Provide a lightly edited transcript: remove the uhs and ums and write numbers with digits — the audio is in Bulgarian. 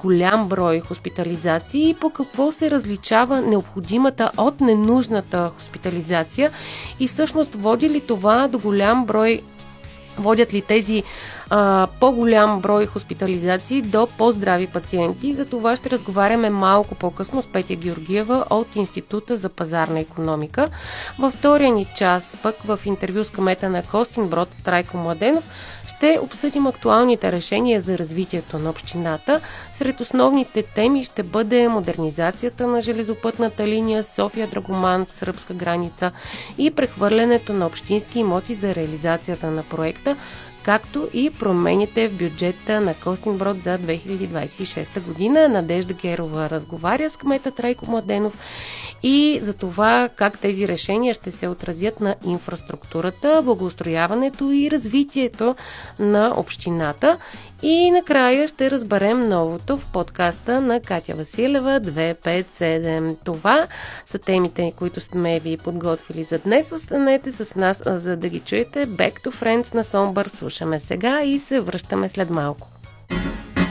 голям брой хоспитализации и по какво се различава необходимата от ненужната хоспитализация и всъщност води ли това до голям брой, водят ли тези по-голям брой хоспитализации до по-здрави пациенти. За това ще разговаряме малко по-късно с Петя Георгиева от Института за пазарна икономика. Във втория ни час, пък в интервю с кмета на Костинброд Трайко Младенов, ще обсъдим актуалните решения за развитието на общината. Сред основните теми ще бъде модернизацията на железопътната линия София-Драгоман, сръбска граница и прехвърлянето на общински имоти за реализацията на проекта, както и промените в бюджета на Костинброд за 2026 година. Надежда Герова разговаря с кмета Трайко Младенов и за това как тези решения ще се отразят на инфраструктурата, благоустрояването и развитието на общината. И накрая ще разберем новото в подкаста на Катя Василева 257. Това са темите, които сме ви подготвили за днес. Останете с нас, за да ги чуете. Back to Friends на Somber слушаме сега и се връщаме след малко.